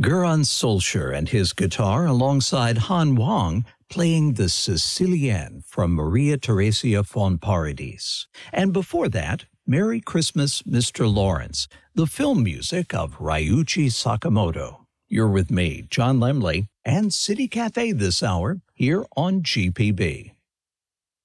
Göran Solskjaer and his guitar alongside Han Wang playing the Sicilienne from Maria Theresia von Paradis. And before that, Merry Christmas, Mr. Lawrence, the film music of Ryuichi Sakamoto. You're with me, John Lemley, and City Cafe this hour here on GPB.